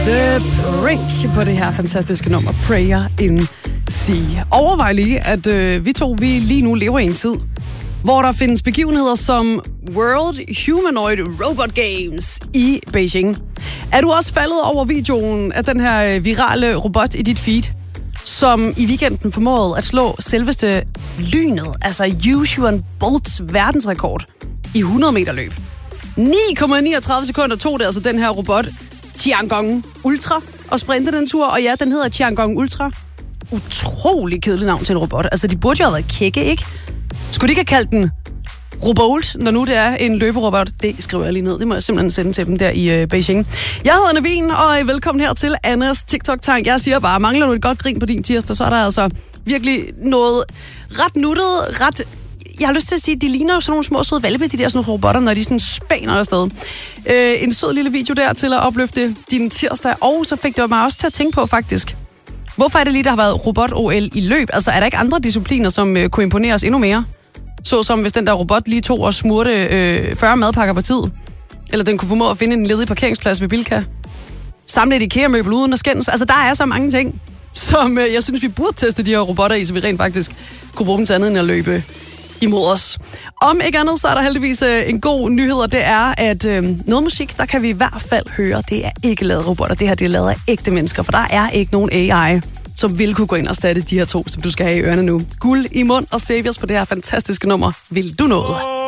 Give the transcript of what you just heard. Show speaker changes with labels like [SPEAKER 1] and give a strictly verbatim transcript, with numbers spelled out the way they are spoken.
[SPEAKER 1] The Break på det her fantastiske nummer Prayer in Sea. Overvej lige, at øh, vi to vi lige nu lever i en tid, hvor der findes begivenheder som World Humanoid Robot Games i Beijing. Er du også faldet over videoen af den her virale robot i dit feed, som i weekenden formåede at slå selveste lynet, altså Usain Bolts verdensrekord i hundrede meter løb? ni komma niogtredive sekunder tog det altså den her robot Tiangong Ultra og sprinte den tur, og ja, den hedder Tiangong Ultra. Utrolig kedelig navn til en robot. Altså, de burde jo have været kække, ikke? Skulle de ikke have kaldt den Robolt, når nu det er en løberobot? Det skriver jeg lige ned. Det må jeg simpelthen sende til dem der i uh, Beijing. Jeg hedder Navin, og velkommen her til Annas TikTok-tank. Jeg siger bare, mangler du et godt grin på din tirsdag, så er der altså virkelig noget ret nuttet, ret... Jeg har lyst til at sige, at de ligner jo sådan nogle små søde valpe, de der sådan nogle robotter, når de sådan spæner afsted. Øh, en sød lille video der til at opløfte din tirsdag, og så fik det mig også til at tænke på faktisk, hvorfor er det lige, der har været robot-O L i løb? Altså, er der ikke andre discipliner, som øh, kunne imponere os endnu mere? Så som hvis den der robot lige tog og smurte øh, fyrre madpakker på tid. Eller den kunne formå at finde en ledig parkeringsplads ved Bilka. Samle et IKEA-møbel uden at skændes. Altså, der er så mange ting, som øh, jeg synes, vi burde teste de her robotter i, så vi rent faktisk kunne bruge dem til andet end at løbe imod os. Om ikke andet, så er der heldigvis øh, en god nyhed, og det er, at øh, noget musik, der kan vi i hvert fald høre, det er ikke lavet robotter. Det her, det er lavet af ægte mennesker, for der er ikke nogen A I, som vil kunne gå ind og erstatte de her to, som du skal have i ørerne nu. Guld i mund og Saviors på det her fantastiske nummer. Vil du noget?